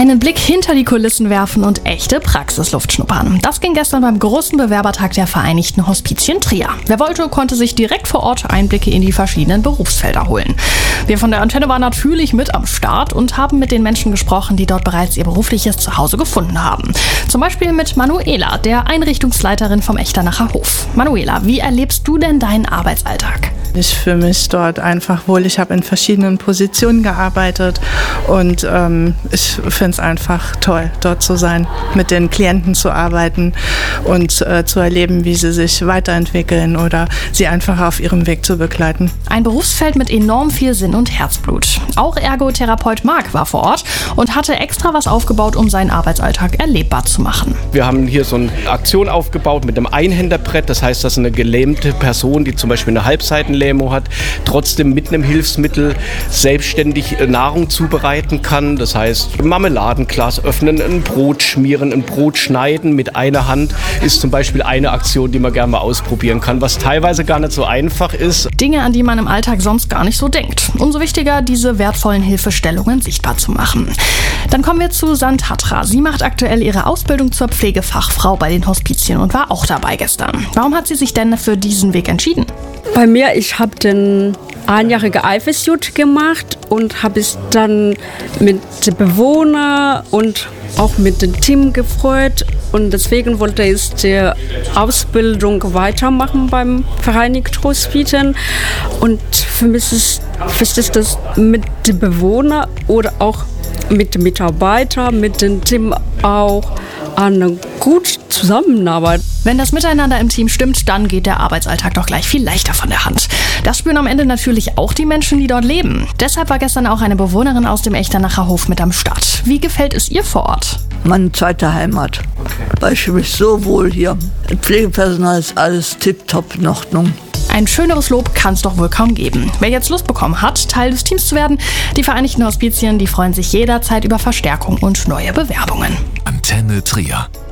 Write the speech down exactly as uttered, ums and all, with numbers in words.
Einen Blick hinter die Kulissen werfen und echte Praxisluft schnuppern. Das ging gestern beim großen Bewerbertag der Vereinigten Hospizien Trier. Wer wollte, konnte sich direkt vor Ort Einblicke in die verschiedenen Berufsfelder holen. Wir von der Antenne waren natürlich mit am Start und haben mit den Menschen gesprochen, die dort bereits ihr berufliches Zuhause gefunden haben. Zum Beispiel mit Manuela, der Einrichtungsleiterin vom Echternacher Hof. Manuela, wie erlebst du denn deinen Arbeitsalltag? Ich fühle mich dort einfach wohl. Ich habe in verschiedenen Positionen gearbeitet und ähm, ich finde es einfach toll, dort zu sein, mit den Klienten zu arbeiten und äh, zu erleben, wie sie sich weiterentwickeln oder sie einfach auf ihrem Weg zu begleiten. Ein Berufsfeld mit enorm viel Sinn und Herzblut. Auch Ergotherapeut Marc war vor Ort und hatte extra was aufgebaut, um seinen Arbeitsalltag erlebbar zu machen. Wir haben hier so eine Aktion aufgebaut mit einem Einhänderbrett. Das heißt, dass eine gelähmte Person, die zum Beispiel eine Halbseitenlähmung hat, trotzdem mit einem Hilfsmittel selbstständig Nahrung zubereiten kann. Das heißt, Marmeladenglas öffnen, ein Brot schmieren, ein Brot schneiden mit einer Hand ist zum Beispiel eine Aktion, die man gerne mal ausprobieren kann, was teilweise gar nicht so einfach ist. Dinge, an die man im Alltag sonst gar nicht so denkt. Umso wichtiger, diese wertvollen Hilfestellungen sichtbar zu machen. Dann kommen wir zu Sandhatra. Sie macht aktuell ihre Ausbildung zur Pflegefachfrau bei den Hospizien und war auch dabei gestern. Warum hat sie sich denn für diesen Weg entschieden? Bei mir, ich habe den einjährige I F S J gemacht und habe es dann mit den Bewohnern und auch mit dem Team gefreut. Und deswegen wollte ich die Ausbildung weitermachen beim Vereinigten Hospizien. Und für mich ist wichtig, dass mit den Bewohnern oder auch mit den Mitarbeitern, mit dem Team auch eine gute Zusammenarbeit. Wenn das Miteinander im Team stimmt, dann geht der Arbeitsalltag doch gleich viel leichter von der Hand. Das spüren am Ende natürlich auch die Menschen, die dort leben. Deshalb war gestern auch eine Bewohnerin aus dem Echternacher Hof mit am Start. Wie gefällt es ihr vor Ort? Meine zweite Heimat. Weil ich fühle mich so wohl hier. Das Pflegepersonal ist alles tipptopp in Ordnung. Ein schöneres Lob kann es doch wohl kaum geben. Wer jetzt Lust bekommen hat, Teil des Teams zu werden, die Vereinigten Hospizien, die freuen sich jederzeit über Verstärkung und neue Bewerbungen. Antenne Trier.